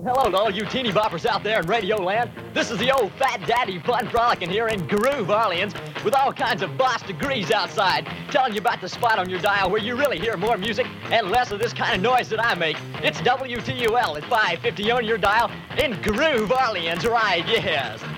Hello to all you teeny boppers out there in Radio Land. This is the old Fat Daddy Fun Frolicking here in Groove, Orleans, with all kinds of boss degrees outside, telling you about the spot on your dial where you really hear more music and less of this kind of noise that I make. It's WTUL at 550 on your dial in Groove, Orleans, right, yes.